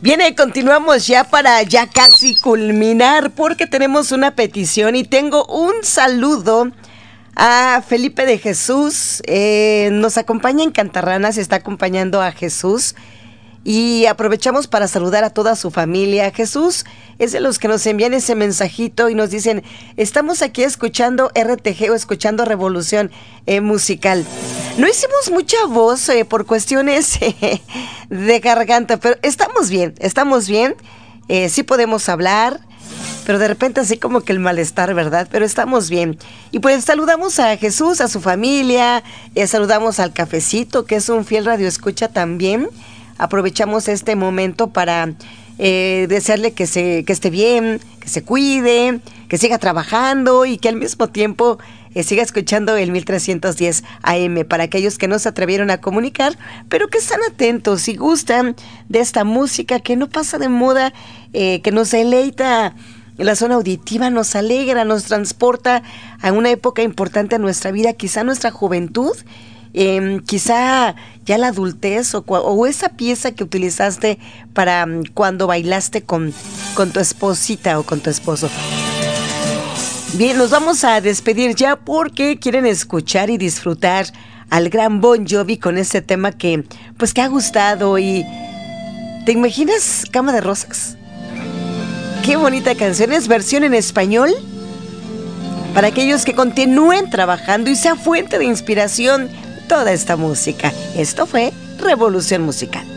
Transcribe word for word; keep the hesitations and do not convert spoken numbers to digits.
Bien, eh, continuamos ya para ya casi culminar porque tenemos una petición y tengo un saludo a Felipe de Jesús. Eh, nos acompaña en Cantarranas, está acompañando a Jesús y aprovechamos para saludar a toda su familia. Jesús es de los que nos envían ese mensajito y nos dicen: estamos aquí escuchando R T G o escuchando Revolución eh, Musical. No hicimos mucha voz eh, por cuestiones eh, de garganta, pero estamos bien, estamos bien. Eh, sí podemos hablar, pero de repente así como que el malestar, ¿verdad? Pero estamos bien. Y pues saludamos a Jesús, a su familia, eh, saludamos al Cafecito, que es un fiel radioescucha también. Aprovechamos este momento para eh, desearle que, se, que esté bien, que se cuide, que siga trabajando y que al mismo tiempo eh, siga escuchando el mil trescientos diez A M para aquellos que no se atrevieron a comunicar, pero que están atentos y gustan de esta música que no pasa de moda, eh, que nos deleita en la zona auditiva, nos alegra, nos transporta a una época importante en nuestra vida, quizá nuestra juventud. Eh, quizá ya la adultez o, o esa pieza que utilizaste para um, cuando bailaste con, con tu esposita o con tu esposo. Bien, nos vamos a despedir ya porque quieren escuchar y disfrutar al gran Bon Jovi con este tema que pues que ha gustado. Y ¿te imaginas Cama de Rosas? Qué bonita canción, es versión en español para aquellos que continúen trabajando y sea fuente de inspiración toda esta música. Esto fue Revolución Musical.